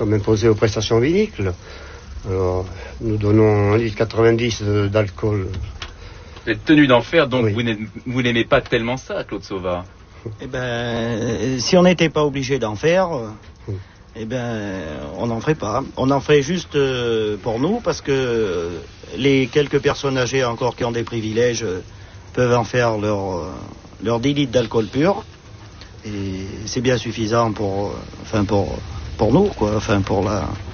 sommes imposés aux prestations vinicoles. Alors, nous donnons 1,90 litre d'alcool. Vous êtes tenu d'en faire, donc Oui. vous n'aimez pas tellement ça, Claude Sauvat. Eh ben, si on n'était pas obligé d'en faire, eh ben, on n'en ferait pas. On en ferait juste pour nous, parce que les quelques personnes âgées encore qui ont des privilèges peuvent en faire leur 10 litres d'alcool pur. Et c'est bien suffisant pour nous, quoi. Enfin, pour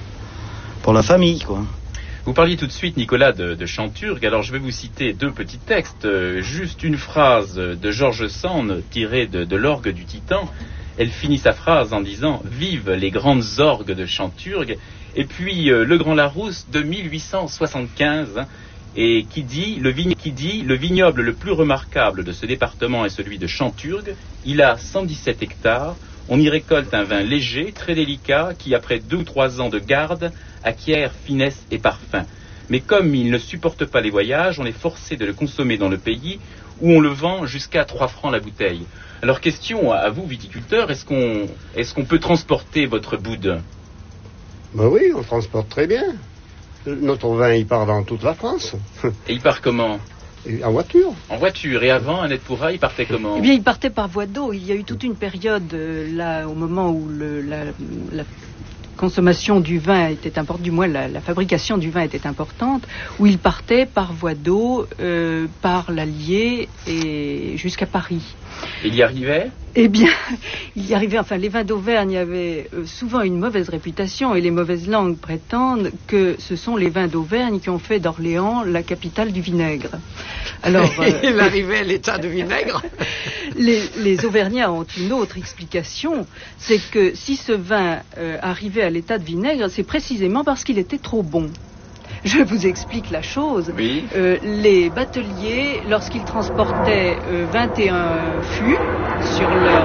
la famille, quoi. Vous parliez tout de suite, Nicolas, de Chanturgue. Alors je vais vous citer 2 petits textes. Juste une phrase de Georges Sand tirée de l'orgue du Titan. Elle finit sa phrase en disant « Vive les grandes orgues de Chanturgue ». Et puis Le Grand Larousse de 1875, et qui dit le vignoble le plus remarquable de ce département est celui de Chanturgue. Il a 117 hectares. On y récolte un vin léger, très délicat, qui après 2 ou 3 ans de garde acquiert finesse et parfum. Mais comme il ne supporte pas les voyages, on est forcé de le consommer dans le pays, où on le vend jusqu'à 3 francs la bouteille. Alors question à vous, viticulteurs, est-ce qu'on peut transporter votre boude? Ben oui, on transporte très bien. Notre vin, il part dans toute la France. Et il part comment? Et en voiture. En voiture. Et avant, Annette Pourra, il partait comment? Eh bien, il partait par voie d'eau. Il y a eu toute une période, là, au moment où la consommation du vin était importante, du moins la fabrication du vin était importante, où il partait par voie d'eau, par l'Allier et jusqu'à Paris. Il y arrivait? Eh bien, il y arrivait, enfin, les vins d'Auvergne avaient souvent une mauvaise réputation, et les mauvaises langues prétendent que ce sont les vins d'Auvergne qui ont fait d'Orléans la capitale du vinaigre. Alors, il arrivait à l'état de vinaigre. Les Auvergnats ont une autre explication, c'est que si ce vin arrivait à l'état de vinaigre, c'est précisément parce qu'il était trop bon. Je vous explique la chose. Oui. Les bateliers, lorsqu'ils transportaient 21 fûts sur leur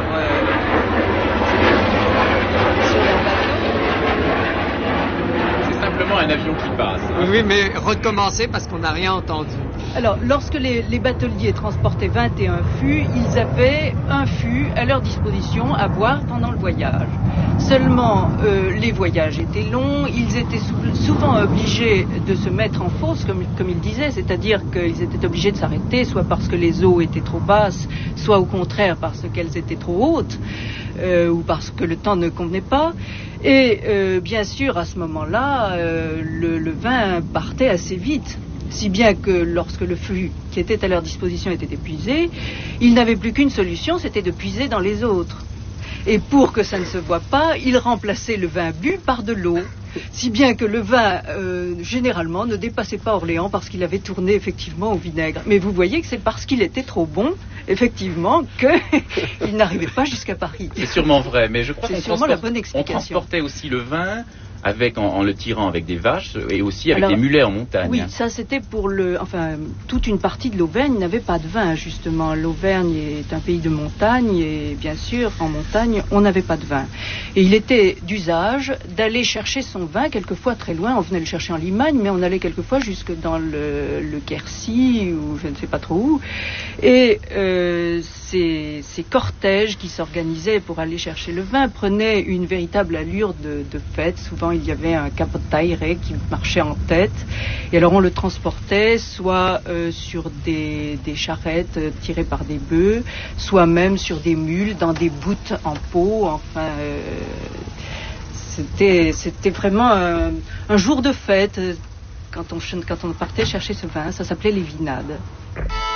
bateau. C'est simplement un avion qui passe. Oui, mais recommencer parce qu'on n'a rien entendu. Alors, lorsque les bateliers transportaient 21 fûts, ils avaient un fût à leur disposition à boire pendant le voyage. Seulement, les voyages étaient longs, ils étaient souvent obligés de se mettre en fosse, comme ils disaient, c'est-à-dire qu'ils étaient obligés de s'arrêter, soit parce que les eaux étaient trop basses, soit au contraire parce qu'elles étaient trop hautes, ou parce que le temps ne convenait pas. Et bien sûr, à ce moment-là, le vin partait assez vite. Si bien que lorsque le flux qui était à leur disposition était épuisé, ils n'avaient plus qu'une solution, c'était de puiser dans les autres. Et pour que ça ne se voie pas, ils remplaçaient le vin bu par de l'eau. Si bien que le vin, généralement, ne dépassait pas Orléans parce qu'il avait tourné effectivement au vinaigre. Mais vous voyez que c'est parce qu'il était trop bon, effectivement, qu'il n'arrivait pas jusqu'à Paris. C'est sûrement vrai, mais je crois C'est qu'on sûrement la bonne explication. transportait aussi le vin en le tirant avec des vaches et aussi avec des mulets en montagne. Oui, ça c'était pour toute une partie de l'Auvergne n'avait pas de vin, justement. L'Auvergne est un pays de montagne et bien sûr, en montagne, on n'avait pas de vin. Et il était d'usage d'aller chercher son vin, quelquefois très loin. On venait le chercher en Limagne, mais on allait quelquefois jusque dans le Quercy ou je ne sais pas trop où. Et ces cortèges qui s'organisaient pour aller chercher le vin prenaient une véritable allure de fête. Souvent, il y avait un capotaire qui marchait en tête. Et alors, on le transportait soit sur des charrettes tirées par des bœufs, soit même sur des mules dans des boutes en peau. Enfin, c'était vraiment un jour de fête quand on partait chercher ce vin. Ça s'appelait les vinades.